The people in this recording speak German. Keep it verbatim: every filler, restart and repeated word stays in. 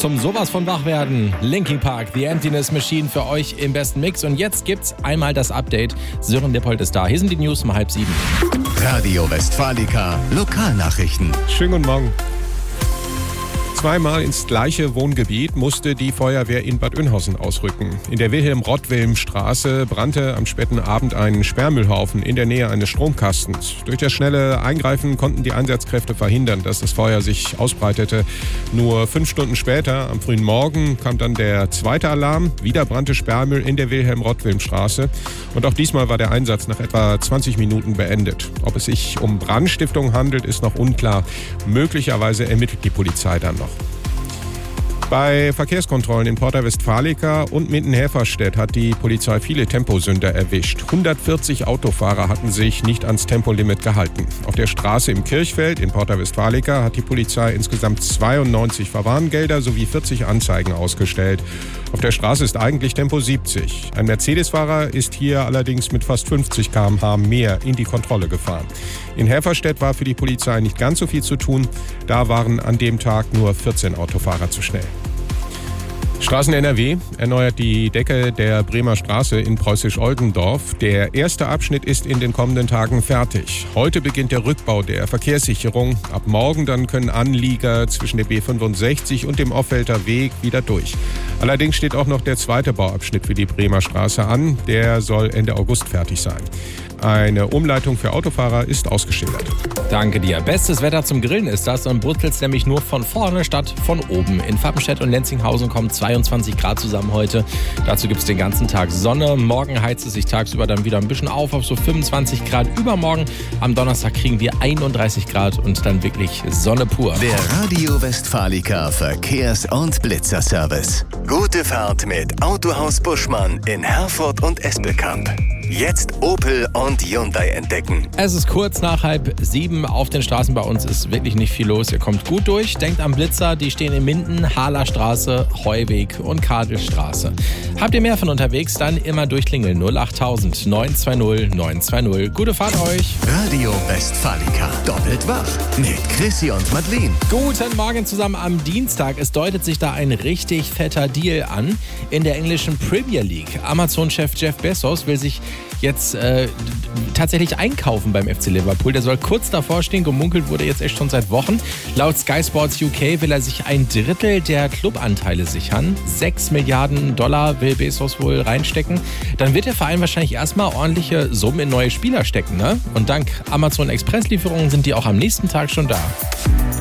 Zum sowas von Wachwerden. Linkin Park, The Emptiness Machine für euch im besten Mix. Und jetzt gibt's einmal das Update. Sören Dippold ist da. Hier sind die News um halb sieben. Radio Westfalica, Lokalnachrichten. Schönen guten Morgen. Zweimal ins gleiche Wohngebiet musste die Feuerwehr in Bad Oeynhausen ausrücken. In der Wilhelm-Rottwilm-Straße brannte am späten Abend ein Sperrmüllhaufen in der Nähe eines Stromkastens. Durch das schnelle Eingreifen konnten die Einsatzkräfte verhindern, dass das Feuer sich ausbreitete. Nur fünf Stunden später, am frühen Morgen, kam dann der zweite Alarm. Wieder brannte Sperrmüll in der Wilhelm-Rottwilm-Straße. Und auch diesmal war der Einsatz nach etwa zwanzig Minuten beendet. Ob es sich um Brandstiftung handelt, ist noch unklar. Möglicherweise ermittelt die Polizei dann noch. Bei Verkehrskontrollen in Porta Westfalica und Minden-Helferstedt hat die Polizei viele Temposünder erwischt. hundertvierzig Autofahrer hatten sich nicht ans Tempolimit gehalten. Auf der Straße im Kirchfeld in Porta Westfalica hat die Polizei insgesamt zweiundneunzig Verwarngelder sowie vierzig Anzeigen ausgestellt. Auf der Straße ist eigentlich Tempo siebzig. Ein Mercedes-Fahrer ist hier allerdings mit fast fünfzig Kilometer pro Stunde mehr in die Kontrolle gefahren. In Helferstedt war für die Polizei nicht ganz so viel zu tun. Da waren an dem Tag nur vierzehn Autofahrer zu schnell. Straßen N R W erneuert die Decke der Bremer Straße in Preußisch-Oldendorf. Der erste Abschnitt ist in den kommenden Tagen fertig. Heute beginnt der Rückbau der Verkehrssicherung. Ab morgen dann können Anlieger zwischen der B fünfundsechzig und dem Offelter Weg wieder durch. Allerdings steht auch noch der zweite Bauabschnitt für die Bremer Straße an. Der soll Ende August fertig sein. Eine Umleitung für Autofahrer ist ausgeschildert. Danke dir. Bestes Wetter zum Grillen ist das und brutzelt's nämlich nur von vorne statt von oben. In Fappenstedt und Lenzinghausen kommen zweiundzwanzig Grad zusammen heute. Dazu gibt's den ganzen Tag Sonne. Morgen heizt es sich tagsüber dann wieder ein bisschen auf auf so fünfundzwanzig Grad. Übermorgen am Donnerstag kriegen wir einunddreißig Grad und dann wirklich Sonne pur. Der Radio Westfalica Verkehrs- und Blitzerservice. Gute Fahrt mit Autohaus Buschmann in Herford und Espelkamp. Jetzt Opel und Hyundai entdecken. Es ist kurz nach halb sieben. Auf den Straßen bei uns ist wirklich nicht viel los. Ihr kommt gut durch. Denkt am Blitzer. Die stehen in Minden, Hahlerstraße, Heuweg und Kadelstraße. Habt ihr mehr von unterwegs? Dann immer durchklingeln. null achttausend neun zwei null neun zwei null. Gute Fahrt euch. Radio Westfalica. Doppelt wach. Mit Chrissy und Madeleine. Guten Morgen zusammen am Dienstag. Es deutet sich da ein richtig fetter Deal an in der englischen Premier League. Amazon-Chef Jeff Bezos will sich jetzt äh, tatsächlich einkaufen beim F C Liverpool. Der soll kurz davor stehen. Gemunkelt wurde jetzt echt schon seit Wochen. Laut Sky Sports U K will er sich ein Drittel der Clubanteile sichern. Sechs Milliarden Dollar will Bezos wohl reinstecken. Dann wird der Verein wahrscheinlich erstmal ordentliche Summen in neue Spieler stecken, ne? Und dank Amazon Express-Lieferungen sind die auch am nächsten Tag schon da.